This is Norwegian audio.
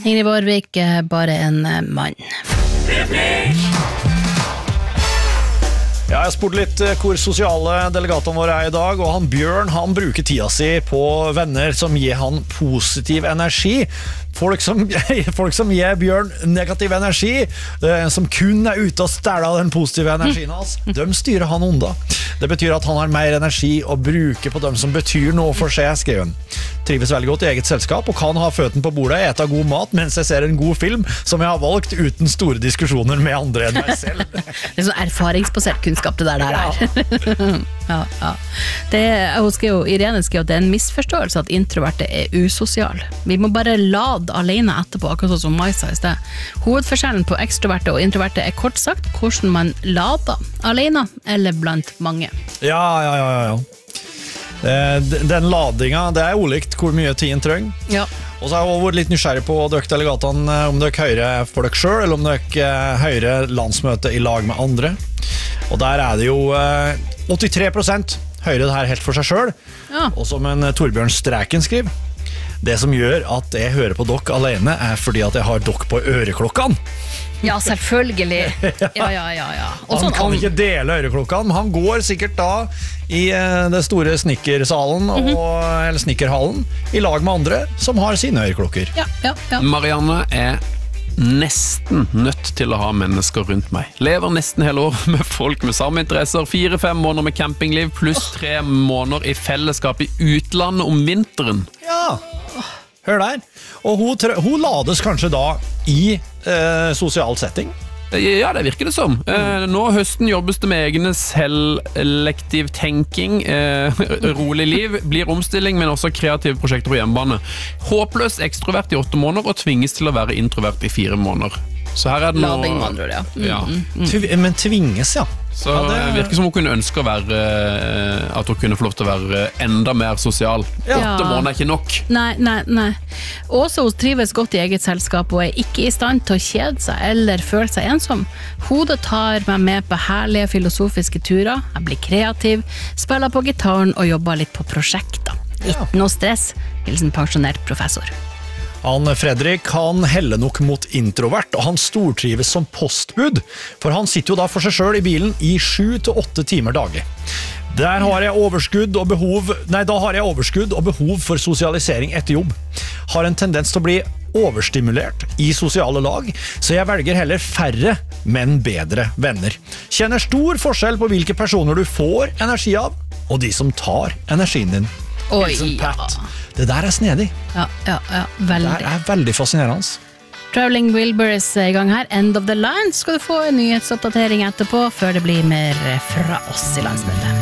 Ingrid Vårvik er bare en mann. Ja, jeg spurte litt hvor sosiale delegatene våre I dag, og han Bjørn, han bruker tida si på venner som gir han positiv energi. Folk som gir Bjørn negativ energi, som kun ute og stæler den positive energien hans, de styrer han onda. Det betyr at han har mer energi å bruke på dem som betyr noe for seg, skrev han. Trives veldig godt I eget selskap og kan ha føtten på bordet, ete god mat mens jeg ser en god film som jeg har valgt uten store diskusjoner med andre enn meg selv. Det sånn erfaringsbasert kunnskap det der her. Ja. Irene skrev at det en misforståelse at introverte usosial. Vi må bare lade alene etterpå, akkurat sånn som Mai sa I sted. Hovedforskjellen på ekstroverte og introverte kort sagt hvordan man lader alene eller blant mange. Ja. Den ladinga, det ulikt hvor mye tiden trenger. Ja. Og så har jeg også vært litt nysgjerrig på dere delegatene, om dere hører for dere selv, eller om dere hører landsmøte I lag med andre. Og der det jo 83% hører det her helt for seg selv. Ja. Og som en Torbjørn Stræken skriver, det som gjør at jeg hører på dere alene fordi at jeg har dere på øreklokkene. Ja, selvfølgelig. Ja. Han kan ikke dele øreklokkene, men han går sikkert da I det store snikkersalen eller snikkerhallen I lag med andre som har sine øreklokker. Ja. Marianne nesten nødt til å ha mennesker rundt meg. Lever nesten hele år med folk med samme interesser, 4-5 måneder med campingliv, pluss 3 måneder I fellesskap I utlandet om vinteren. Ja, hør der. Og hun lades kanskje da I sosial setting? Ja, det virker det som. Nå høsten jobbes det med egne selektiv tenking, rolig liv, blir omstilling, men også kreative prosjekter på hjemmebane. Håpløs ekstrovert I 8 måneder og tvinges til å være introvert I 4 måneder. Så her det noe... Lading med andre, ja. Men tvinges, ja. Så det virker som hun kunne ønske at hun kunne få lov til å være enda mer sosial. 8 måneder ikke nok. Nei. Også hun trives godt I eget selskap og ikke I stand til å kjede seg eller føle seg ensom. Hodet tar meg med på herlige filosofiske turer, jeg blir kreativ, spiller på gitaren og jobber litt på prosjekter. Ikke noe stress, hilsen pensjonert professor. Han Fredrik, han heller nok mot introvert, og han stortrives som postbud, for han sitter jo da for seg selv I bilen I 7-8 timer daglig. Da har jeg overskudd og behov for sosialisering etter jobb. Har en tendens til å bli overstimulert I sosiale lag, så jeg velger heller færre, men bedre venner. Kjenner stor forskjell på hvilke personer du får energi av, og de som tar energien din. Oi, Det der snedig. Ja, veldig. Det veldig fascinerende. Traveling Wilburys I gang her. End of the line skal du få en nyhetsoppdatering etterpå, før det blir mer fra oss I landsmøtet.